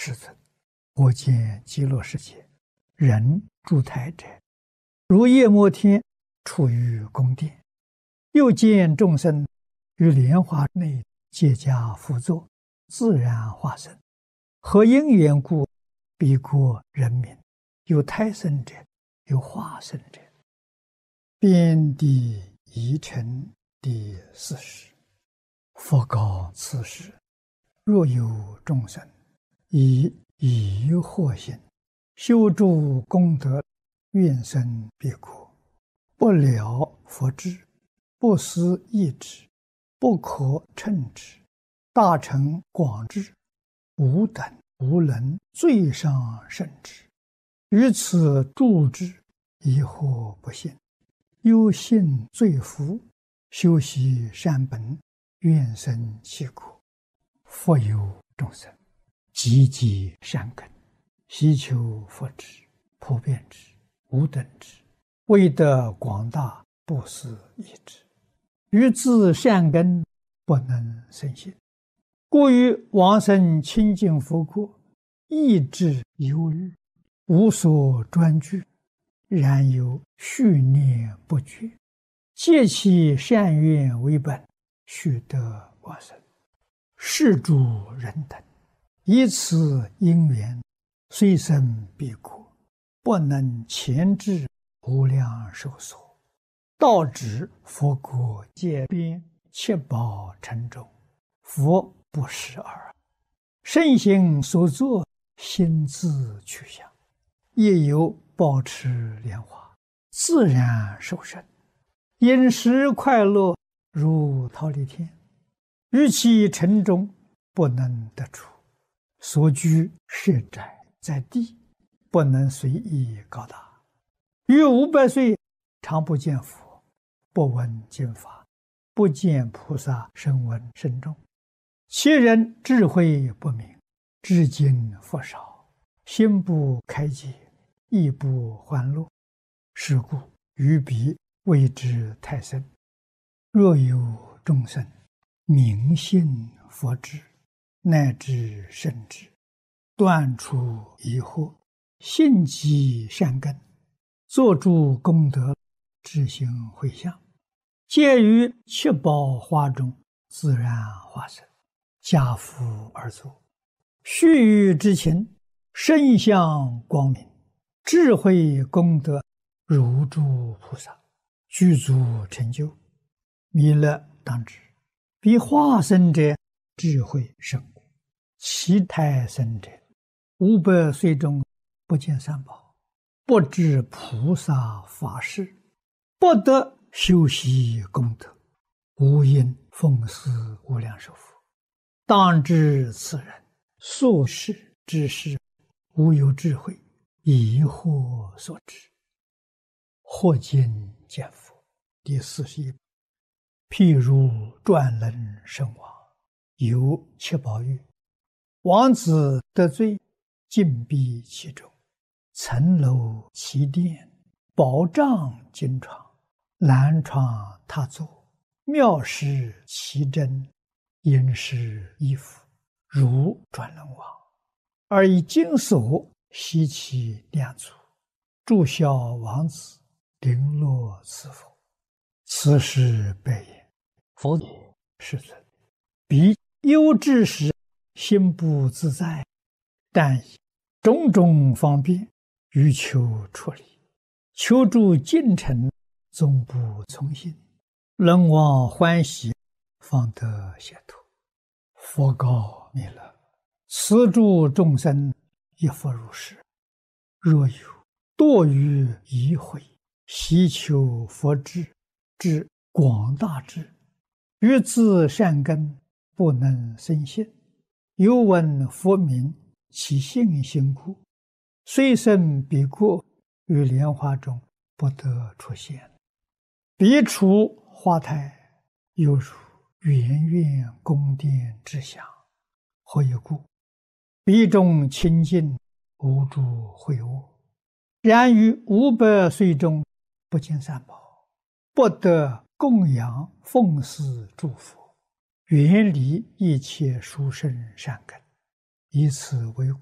世尊，我见极乐世界，人住台者，如夜摩天处于宫殿，又见众生于莲花内皆家趺坐，自然化身。何因缘故？彼国人民有胎生者，有化身者。遍地遗尘第40。佛告此时：若有众生以疑惑心修诸功德，愿生彼国，不了佛智，不思议之，不可称之，大乘广智，无等无能，最上甚至。于此住之，疑惑不信，忧信罪福，修习善本，愿生其国。复有众生积极善根，希求佛智，普遍之，无等之，为得广大，不思议之。于自善根不能生信，故于往生清净佛国，意志忧虑，无所专具，然有续念不绝，借其善愿为本，须得往生。是诸人等以此因缘，虽生彼国，不能前至无量寿所，到指佛国界边，七宝城中，佛不识耳。圣行所作，心自去向，也有保持莲花，自然受生，饮食快乐，如忉利天。于其城中不能得出，所居设宅在地，不能随意高大。于500岁常不见佛，不闻经法，不见菩萨声闻声众。其人智慧不明，知经佛少，心不开解，意不欢乐。是故于彼谓之太深。若有众生明信佛智，乃至圣智，断除疑惑，信积善根，作诸功德，智行回向，皆于七宝花中自然化身，家父而坐，须臾之情，身相光明，智慧功德如诸菩萨，具足成就。弥勒当知，彼化身者智慧甚故，其胎生者500岁中不见三宝，不知菩萨法事，不得修习功德，无因奉祀无量寿佛。当知此人所事之事，无有智慧，疑惑所致。或今见佛第41。譬如转轮圣王，有七宝玉，王子得罪，禁闭其中，层楼其殿，宝帐金床，南床榻座，妙施其珍，殷实衣服，如转轮王，而以金锁悉其两足，祝孝王子，绫罗赐佛。此时白言：佛也，世尊，彼忧之时，心不自在，但以种种方便，欲求处理，求助进程，总不从心，人望欢喜，方得解脱。佛告弥勒：此诸众生亦复如是。若有堕于疑悔，希求佛智，至广大智，于自善根不能生信，犹闻佛名，其信心故，虽生彼国，于莲花中不得出现。彼处花台，犹如圆圆宫殿之祥。何以故？彼中清净，无诸秽恶。然于500岁中不见三宝，不得供养奉祀诸佛，远离一切殊胜善根，以此为故，